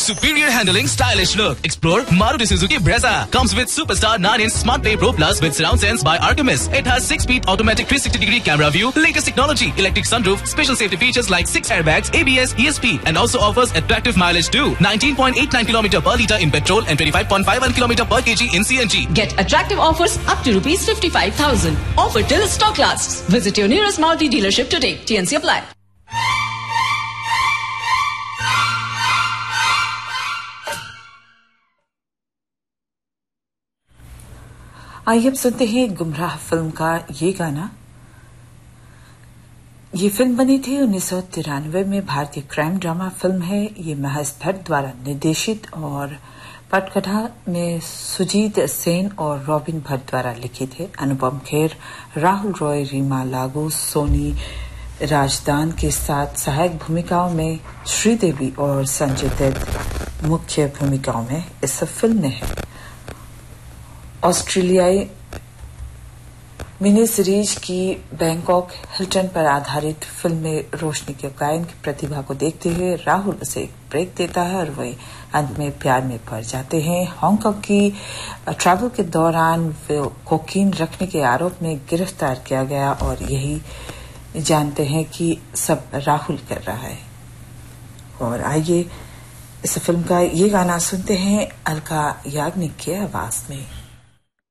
superior handling, stylish look. Explore Maruti Suzuki Brezza. Comes with Superstar 9-inch Smart Play Pro Plus with surround sense by Artemis. It has 6-speed automatic 360-degree camera view, latest technology, electric sunroof, special safety features like 6 airbags, ABS, ESP, and also offers attractive mileage too. 19.89 km per litre in petrol and 25.51 km per kg in CNG. Get attractive offers up to rupees 55,000. Offer till stock lasts. Visit your nearest Maruti dealership today. TNC apply. आइए अब सुनते हैं गुमराह film का ये गाना। ये film बनी थी 1993 में। भारतीय क्राइम ड्रामा फिल्म है। ये महज भट्ट द्वारा निर्देशित और पटकथा में सुजीत सेन और रॉबिन भट्ट द्वारा लिखित है। अनुपम खेर, राहुल रॉय, रीमा लागू, सोनी राजदान के साथ सहायक भूमिकाओं में श्रीदेवी और संजय दत्त मुख्य भूमिकाओं में इस फिल्म में है। ऑस्ट्रेलियाई मिनी सीरीज की बैंकॉक हिल्टन पर आधारित फिल्म में रोशनी के गायन की प्रतिभा को देखते हुए राहुल उसे एक ब्रेक देता है और वे अंत में प्यार में पड़ जाते हैं। हांगकांग की ट्रैवल के दौरान वे कोकीन रखने के आरोप में गिरफ्तार किया गया और यही जानते हैं कि सब राहुल कर रहा है। और आइए इस फिल्म का ये गाना सुनते हैं अलका याग्निक की आवाज में।